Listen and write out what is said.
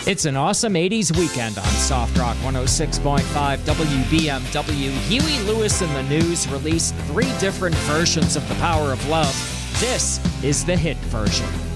It's an awesome 80s weekend on Soft Rock 106.5 WBMW. Huey Lewis and the News released 3 different versions of The Power of Love. This is the hit version.